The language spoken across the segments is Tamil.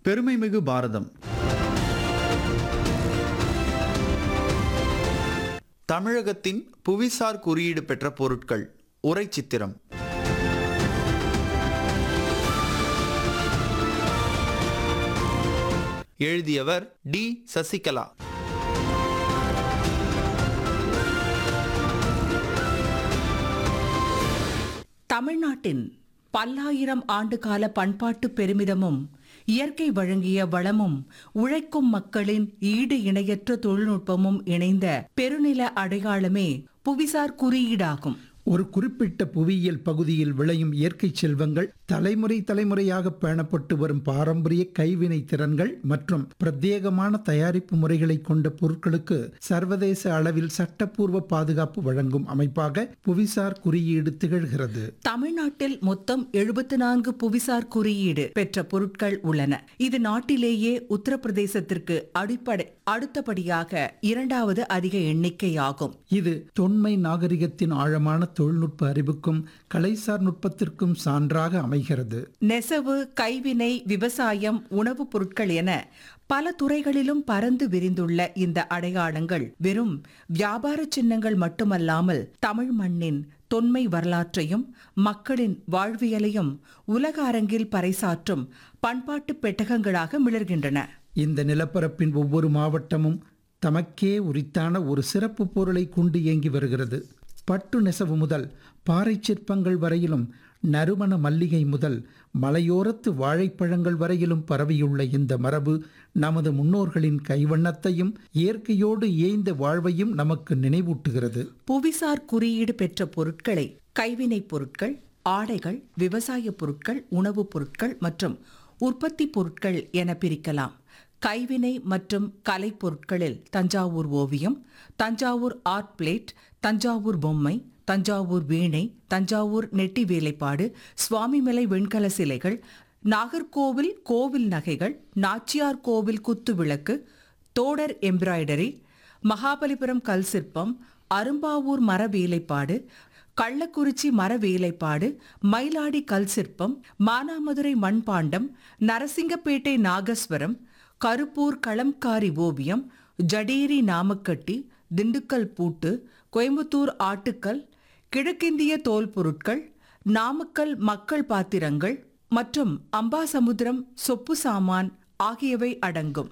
பெருமைமிகு பாரதம். தமிழகத்தின் புவிசார் குறியீடு பெற்ற பொருட்கள். உரை சித்திரம். எழுதியவர் டி. சசிகலா. தமிழ்நாட்டின் பல்லாயிரம் ஆண்டுகால பண்பாட்டு பெருமிதமும் இயற்கை வழங்கிய வளமும் உழைக்கும் மக்களின் ஈடு இணையற்ற தொழில்நுட்பமும் இணைந்த பெருநில அடையாளமே புவிசார் குறியீடாகும். ஒரு குறிப்பிட்ட புவியியல் பகுதியில் விளையும் இயற்கை செல்வங்கள், தலைமுறை தலைமுறையாக பேணப்பட்டு வரும் பாரம்பரிய கைவினை திறன்கள் மற்றும் பிரத்யேகமான தயாரிப்பு முறைகளை கொண்ட பொருட்களுக்கு சர்வதேச அளவில் சட்டப்பூர்வ பாதுகாப்பு வழங்கும் அமைப்பாக புவிசார் குறியீடு திகழ்கிறது. தமிழ்நாட்டில் மொத்தம் 74 புவிசார் குறியீடு பெற்ற பொருட்கள் உள்ளன. இது நாட்டிலேயே உத்தரப்பிரதேசத்திற்கு அடுத்தபடியாக 2வது அதிக எண்ணிக்கையாகும். இது தொன்மை நாகரிகத்தின் ஆழமான தொழில்நுட்ப அறிவுக்கும் கலைசார் நுட்பத்திற்கும் சான்றாக அமைகிறது. நெசவு, கைவினை, விவசாயம், உணவுப் பொருட்கள் என பல துறைகளிலும் பரந்து விரிந்துள்ள இந்த அடையாளங்கள் வெறும் வியாபார சின்னங்கள் மட்டுமல்லாமல் தமிழ் மண்ணின் தொன்மை வரலாற்றையும் மக்களின் வாழ்வியலையும் உலக அரங்கில் பறைசாற்றும் பண்பாட்டு பெட்டகங்களாக மிளர்கின்றன. இந்த நிலப்பரப்பின் ஒவ்வொரு மாவட்டமும் தமக்கே உரித்தான ஒரு சிறப்பு பொருளை கொண்டு இயங்கி வருகிறது. பட்டு நெசவு முதல் பாறை சிற்பங்கள் வரையிலும், நறுமண மல்லிகை முதல் மலையோரத்து வாழைப்பழங்கள் வரையிலும் பரவியுள்ள இந்த மரபு நமது முன்னோர்களின் கைவண்ணத்தையும் இயற்கையோடு இயைந்த வாழ்வையும் நமக்கு நினைவூட்டுகிறது. புவிசார் குறியீடு பெற்ற பொருட்களை கைவினைப் பொருட்கள், ஆடைகள், விவசாய பொருட்கள், உணவுப் பொருட்கள் மற்றும் உற்பத்தி பொருட்கள் என பிரிக்கலாம். கைவினை மற்றும் கலைப் பொருட்களில் தஞ்சாவூர் ஓவியம், தஞ்சாவூர் ஆர்ட் பிளேட், தஞ்சாவூர் பொம்மை, தஞ்சாவூர் வீணை, தஞ்சாவூர் நெட்டி வேலைப்பாடு, சுவாமிமலை வெண்கல சிலைகள், நாகர்கோவில் கோவில் நகைகள், நாச்சியார் கோவில் குத்து விளக்கு, தோடர் எம்ப்ராய்டரி, மகாபலிபுரம் கல் சிற்பம், அரும்பாவூர் மர வேலைப்பாடு, கள்ளக்குறிச்சி மர வேலைப்பாடு, மயிலாடி கல் சிற்பம், மானாமதுரை மண்பாண்டம், நரசிங்கப்பேட்டை நாகஸ்வரம், கருப்பூர் களம்காரி ஓவியம், ஜடேரி நாமக்கட்டி, திண்டுக்கல் பூட்டு, கோயம்புத்தூர் ஆட்டுக்கல், கிழக்கிந்திய தோல் பொருட்கள், நாமக்கல் மக்கள் பாத்திரங்கள் மற்றும் அம்பாசமுத்திரம் சொப்பு சாமான் ஆகியவை அடங்கும்.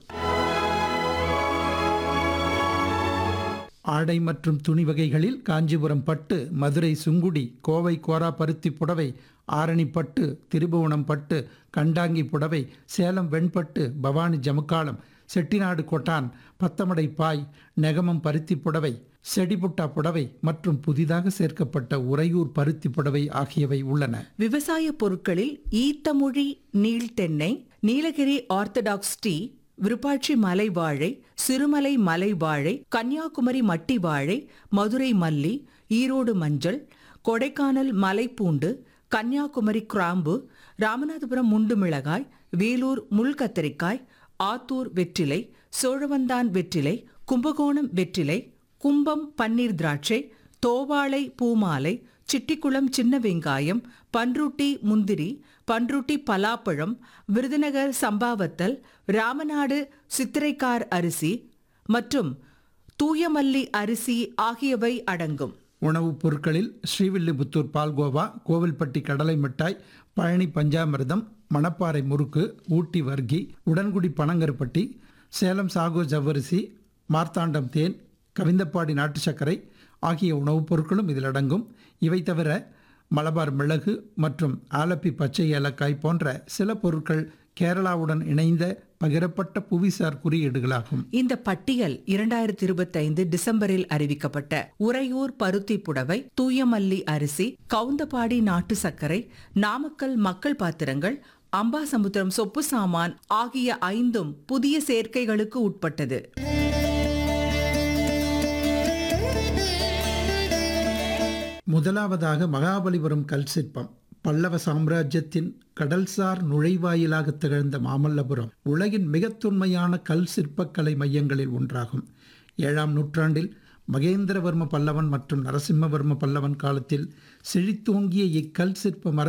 ஆடை மற்றும் துணி வகைகளில் காஞ்சிபுரம் பட்டு, மதுரை சுங்குடி, கோவை கோரா பருத்தி புடவை, ஆரணி பட்டு, திருபுவனம் பட்டு, கண்டாங்கி புடவை, சேலம் வெண்பட்டு, பவானி ஜமுக்காலம், செட்டிநாடு கொட்டான், பத்தமடை பாய், நெகமம் பருத்தி புடவை, செடிபுட்டா புடவை மற்றும் புதிதாக சேர்க்கப்பட்ட உறையூர் பருத்தி புடவை ஆகியவை உள்ளன. விவசாய பொருட்களில் ஈத்தமொழி நீள்தென்னை, நீலகிரி ஆர்த்தடாக்ஸ் டீ, விருப்பாட்சி மலை வாழை, சிறுமலை மலை வாழை, கன்னியாகுமரி மட்டி வாழை, மதுரை மல்லி, ஈரோடு மஞ்சள், கொடைக்கானல் மலைப்பூண்டு, கன்னியாகுமரி கிராம்பு, ராமநாதபுரம் முண்டு மிளகாய், வேலூர் முள் கத்தரிக்காய், ஆத்தூர் வெற்றிலை, சோழவந்தான் வெற்றிலை, கும்பகோணம் வெற்றிலை, கும்பம் பன்னீர் திராட்சை, தோவாளை பூமாலை, சிட்டிக்குளம் சின்ன வெங்காயம், பன்ருட்டி முந்திரி, பன்ருட்டி பலாப்பழம், விருதுநகர் சம்பாவத்தல், ராமநாடு சித்திரைக்கார் அரிசி மற்றும் தூயமல்லி அரிசி ஆகியவை அடங்கும். உணவுப் பொருட்களில் ஸ்ரீவில்லிபுத்தூர் பால்கோவா, கோவில்பட்டி கடலை மிட்டாய், பழனி பஞ்சாமிர்தம், மணப்பாறை முறுக்கு, ஊட்டி வர்க்கி, உடன்குடி பனங்கருப்பட்டி, சேலம் சாகோ ஜவ்வரிசி, மார்த்தாண்டம் தேன், கவிந்தப்பாடி நாட்டு சர்க்கரை ஆகிய உணவுப் பொருட்களும் இதில் அடங்கும். இவை தவிர மலபார் மிளகு மற்றும் ஆலப்பி பச்சை ஏலக்காய் போன்ற சில பொருட்கள் கேரளாவுடன் இணைந்த பகிரப்பட்ட புவிசார் குறியீடுகளாகும். இந்த பட்டியல் 2025 டிசம்பரில் அறிவிக்கப்பட்ட உறையூர் பருத்தி புடவை, தூயமல்லி அரிசி, கவுந்தபாடி நாட்டு சர்க்கரை, நாமக்கல் மக்கள் பாத்திரங்கள், அம்பாசமுத்திரம் சொப்பு சாமான் ஆகிய 5 புதிய சேர்க்கைகளுக்கு உட்பட்டது. முதலாவதாக மகாபலிபுரம் கல் சிற்பம். பல்லவ சாம்ராஜ்யத்தின் கடல்சார் நுழைவாயிலாக திகழ்ந்த மாமல்லபுரம் உலகின் மிக தொன்மையான கல் சிற்பக்கலை மையங்களில் ஒன்றாகும். 7ஆம் நூற்றாண்டில் மகேந்திரவர்ம பல்லவன் மற்றும் நரசிம்மவர்ம பல்லவன் காலத்தில் செழித்தோங்கிய இக்கல் சிற்ப